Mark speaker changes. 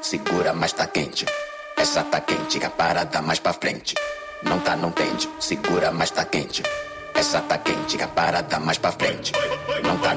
Speaker 1: segura, mas tá quente. Essa tá quente, a parada mais pra frente. Não tá, não tente, segura, mas tá quente. Essa tá quente, a parada mais pra frente. Não tá,